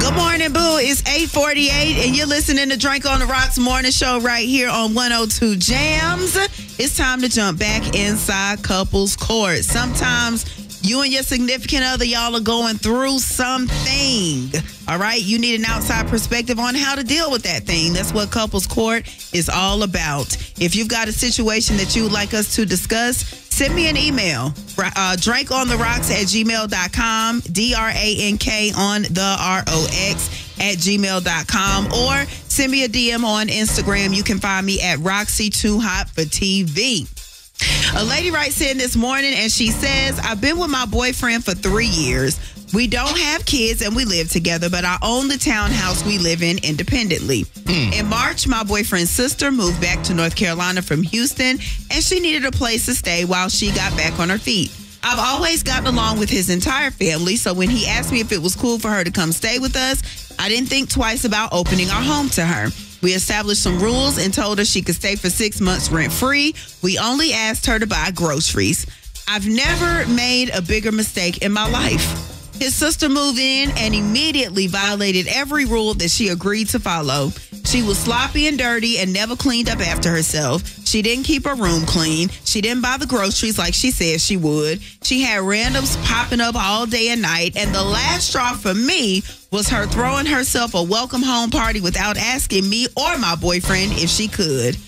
Good morning, boo. It's 8:48, and you're listening to Drink on the Rocks morning show right here on 102 Jams. It's time to jump back inside couples court. Sometimes you and your significant other, y'all are going through something. All right? You need an outside perspective on how to deal with that thing. That's what couples court is all about. If you've got a situation that you would like us to discuss, send me an email. drinkontherocks@gmail.com, DRANK on the ROX @gmail.com, or send me a DM on Instagram. You can find me at Roxy2Hot for TV. A lady writes in this morning and she says, I've been with my boyfriend for 3 years. We don't have kids and we live together, but I own the townhouse we live in independently. In March, my boyfriend's sister moved back to North Carolina from Houston, and she needed a place to stay while she got back on her feet. I've always gotten along with his entire family, so when he asked me if it was cool for her to come stay with us, I didn't think twice about opening our home to her. We established some rules and told her she could stay for 6 months rent-free. We only asked her to buy groceries. I've never made a bigger mistake in my life. His sister moved in and immediately violated every rule that she agreed to follow. She was sloppy and dirty and never cleaned up after herself. She didn't keep her room clean. She didn't buy the groceries like she said she would. She had randoms popping up all day and night. And the last straw for me was her throwing herself a welcome home party without asking me or my boyfriend if she could.